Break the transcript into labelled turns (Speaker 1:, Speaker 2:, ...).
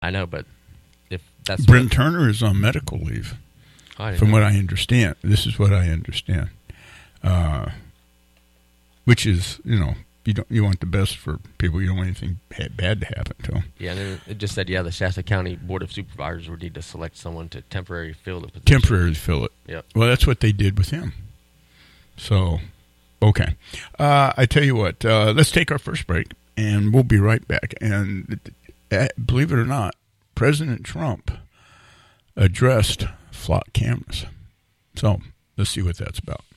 Speaker 1: I know, but if that's
Speaker 2: Brent Turner is on medical leave, from what I understand. This is what I understand, which is, you want the best for people. You don't want anything bad to happen to them.
Speaker 1: Yeah, and then it just said, the Shasta County Board of Supervisors would need to select someone to temporarily fill the position.
Speaker 2: Temporarily fill it.
Speaker 1: Yep.
Speaker 2: Well, that's what they did with him. So, okay. I tell you what, let's take our first break, and we'll be right back. And believe it or not, President Trump addressed flock cameras. So, let's see what that's about.